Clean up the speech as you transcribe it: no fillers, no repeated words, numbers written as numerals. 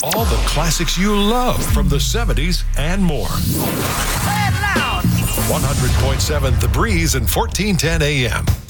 all the classics you love from the 70s and more. Play it loud. 100.7 The Breeze and 1410 AM.